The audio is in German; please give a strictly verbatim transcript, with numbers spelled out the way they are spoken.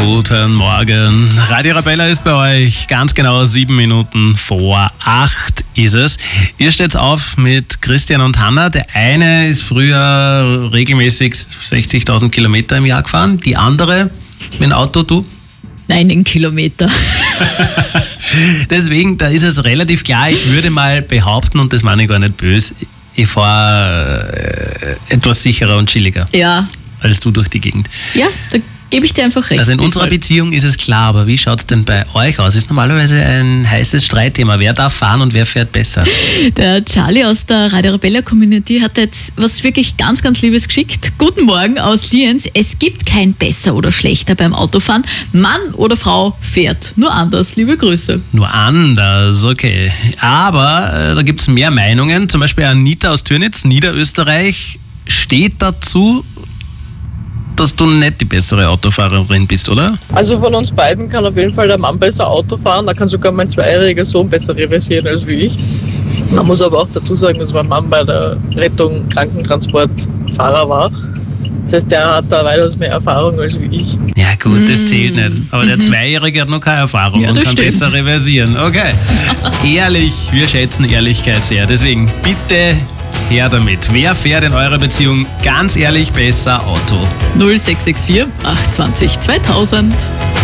Guten Morgen. Radio Arabella ist bei euch. Ganz genau sieben Minuten vor acht ist es. Ihr steht auf mit Christian und Hanna. Der eine ist früher regelmäßig sechzigtausend Kilometer im Jahr gefahren. Die andere mit dem Auto, du? Einen Kilometer. Deswegen, da ist es relativ klar, ich würde mal behaupten, und das meine ich gar nicht böse, ich fahre äh, etwas sicherer und chilliger Ja. als du durch die Gegend. Ja, da gebe ich dir einfach recht. Also in unserer Beziehung ist es klar, aber wie schaut es denn bei euch aus? Ist normalerweise ein heißes Streitthema. Wer darf fahren und wer fährt besser? Der Charlie aus der Radio Arabella Community hat jetzt was wirklich ganz, ganz Liebes geschickt. Guten Morgen aus Lienz. Es gibt kein besser oder schlechter beim Autofahren. Mann oder Frau fährt. Nur anders. Liebe Grüße. Nur anders, okay. Aber äh, da gibt es mehr Meinungen. Zum Beispiel Anita aus Türnitz, Niederösterreich, steht dazu, dass du nicht die bessere Autofahrerin bist, oder? Also von uns beiden kann auf jeden Fall der Mann besser Auto fahren. Da kann sogar mein zweijähriger Sohn besser reversieren als wie ich. Man muss aber auch dazu sagen, dass mein Mann bei der Rettung Krankentransportfahrer war. Das heißt, der hat da weitaus mehr Erfahrung als wie ich. Ja gut, das zählt nicht. Aber der Zweijährige hat noch keine Erfahrung Ja, und das kann stimmt. besser reversieren. Okay. Ehrlich, wir schätzen Ehrlichkeit sehr. Deswegen bitte her damit. Wer fährt in eurer Beziehung ganz ehrlich besser Auto? null sechs sechs vier acht zwei null zweitausend.